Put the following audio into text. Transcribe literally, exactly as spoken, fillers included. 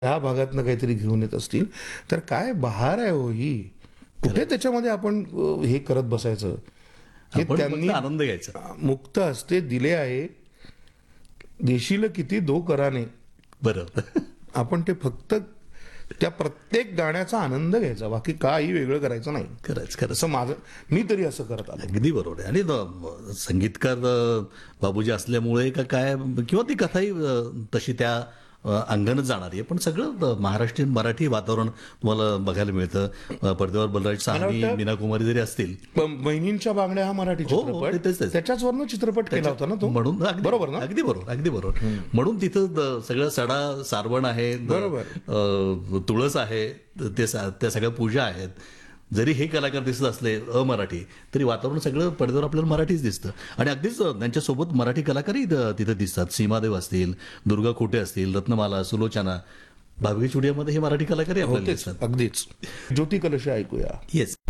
त्या भागातनं काहीतरी घेऊन येत असतील तर काय बहार आहे हो ही. कुठे त्याच्यामध्ये आपण अ, हे करत बसायचं. हे आपण त्यांनी फक्त आनंद घ्यायचा. मुक्त हस्ते दिले आहे. देशील किती दो कराने. बरोबर. आपण ते फक्त त्या प्रत्येक गाण्याचा आनंद घ्यायचा, बाकी काही वेगळं करायचं नाही. खरंच खरंच असं माझं मी तरी असं करत आलो. अगदी बरोबर आहे. आणि न- संगीतकार अ, बाबूजी असल्यामुळे का काय किंवा ती कथाही अ, तशी त्या अ, अंगानं जाणारी आहे. पण सगळं अ, महाराष्ट्रीयन मराठी वातावरण तुम्हाला बघायला मिळतं. अ, पडद्यावर बलराज साहनी, वाटतं- मीना कुमारी जरी असतील. प- बहिणींच्या बांगड्या हा मराठी हो, हो, चित्रपट ते- तेच- तेच. त्याच्याचवरनं चित्रपट केला होता ना तो. म्हणून अगदी- बरोबर ना. अगदी बरोबर अगदी बरोबर म्हणून तिथं द- सगळं सडा सारवण आहे, द- बरोबर. अ, तुळस आहे, ते सा- त्या सगळ्या पूजा आहेत. जरी हे कलाकार दिसत असले अमराठी, तरी वातावरण सगळं पडद्यावर आपल्याला मराठीच दिसतं. आणि अगदीच त्यांच्यासोबत मराठी कलाकारही द- तिथं दिसतात. सीमादेव असतील, दुर्गा खोटे असतील, रत्नमाला, सुलोचना, भावगी चुडियामध्ये हे मराठी कलाकारही आपल्याला होतेच दिसतात. अगदीच. ज्योती कलश ऐकूया. येस.